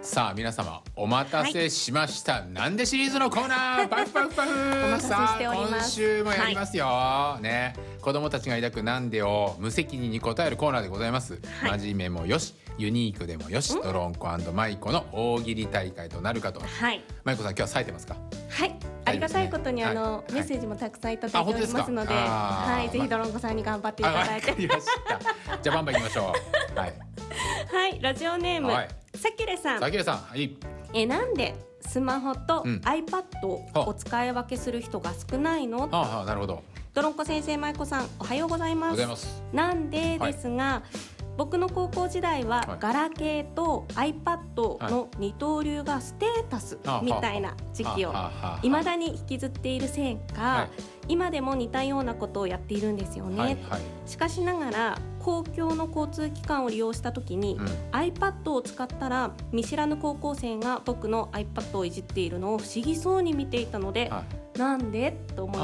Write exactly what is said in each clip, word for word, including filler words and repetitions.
さあ皆様お待たせしました、はい、なんでシリーズのコーナーパフパフパフお待たせしております。 さあ今週もやりますよ、はい、ね、子供たちが抱くなんでを無責任に答えるコーナーでございます、はい、真面目もよしユニークでもよし、ドロンコ&マイコの大喜利大会となるかと、はい、マイコさん今日は冴えてますか？ はい、ありがたいことに、ね、あの、はい、メッセージもたくさんいただいておりますので、はい、ぜひドロンコさんに頑張っていただいて、 わかりましたじゃあバンバンいきましょうはい、 はい、ラジオネーム、はい、さきれさんさきれさん、はい、 えなんでスマホと iPad を使い分けする人が少ないの？ はあはあ、なるほど。 ドロンコ先生、マイコさん、おはようございます。 ますなんでですが、はい、僕の高校時代は、はい、ガラケーと iPad の二刀流がステータスみたいな時期を未だに引きずっているせいか、はい、今でも似たようなことをやっているんですよね、はいはい、しかしながら公共の交通機関を利用した時に、うん、iPad を使ったら見知らぬ高校生が僕の iPad をいじっているのを不思議そうに見ていたので、はい、なんでと思いました。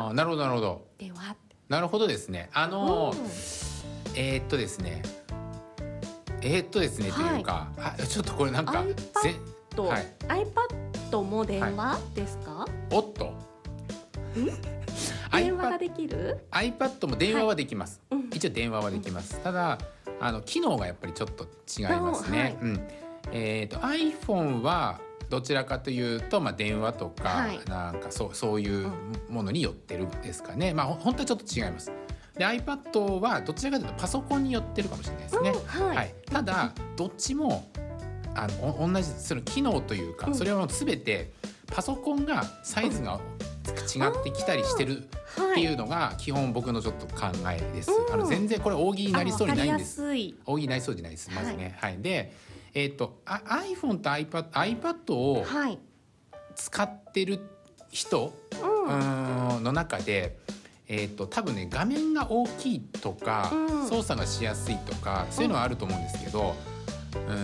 あ、なるほどなるほど。 ではなるほどですね。あのーうん、えー、っとですねえー、っとですね、はい、というか、あ、ちょっとこれなんか iPad、はい、iPad も電話ですか？はい、 おっと電話ができる？ iPad も電話はできます、はい、うん、一応電話はできます、うん、ただあの機能がやっぱりちょっと違いますね、はい、うん、えー、と iPhone はどちらかというと、まあ、電話とか、はい、なんかそう、そういうものに寄ってるんですかね、まあ、本当はちょっと違います。で iPad はどちらかというとパソコンに寄ってるかもしれないですね、うん、はいはい、ただどっちもあの同じその機能というか、うん、それはもう全てパソコンがサイズが違ってきたりしてるっていうのが基本僕のちょっと考えです、うん、あの全然これ大喜利になりそうにないんです。大喜利になりそうじゃないですまずね、はいはい、で、えー、と iPhone と iPad, iPad を使ってる人、はい、の中でえー、と多分ね画面が大きいとか、うん、操作がしやすいとかそういうのはあると思うんですけど、うん